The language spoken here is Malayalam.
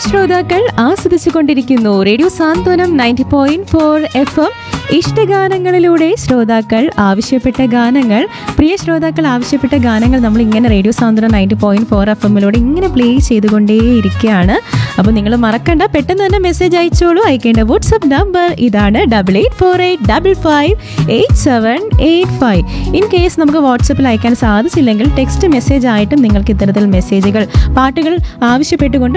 ശ്രോതാക്കൾ ആസ്വദിച്ചുകൊണ്ടിരിക്കുന്നു റേഡിയോ സാന്ത്വനം 90.4 FM. ഇഷ്ടഗാനങ്ങളിലൂടെ ശ്രോതാക്കൾ ആവശ്യപ്പെട്ട ഗാനങ്ങൾ, പ്രിയ ശ്രോതാക്കൾ ആവശ്യപ്പെട്ട ഗാനങ്ങൾ നമ്മൾ ഇങ്ങനെ റേഡിയോ സാന്ത്വനം 90.4 FM-ലൂടെ ഇങ്ങനെ പ്ലേ ചെയ്തുകൊണ്ടേയിരിക്കുകയാണ്. അപ്പോൾ നിങ്ങൾ മറക്കണ്ട, പെട്ടെന്ന് തന്നെ മെസ്സേജ് അയച്ചോളൂ. അയക്കേണ്ട വാട്സപ്പ് നമ്പർ ഇതാണ് 8848558785. ഇൻ കേസ് നമുക്ക് വാട്സപ്പിൽ അയക്കാൻ സാധിച്ചില്ലെങ്കിൽ ടെക്സ്റ്റ് മെസ്സേജ് ആയിട്ടും നിങ്ങൾക്ക് ഇത്തരത്തിൽ മെസ്സേജുകൾ, പാട്ടുകൾ ആവശ്യപ്പെട്ടുകൊണ്ട്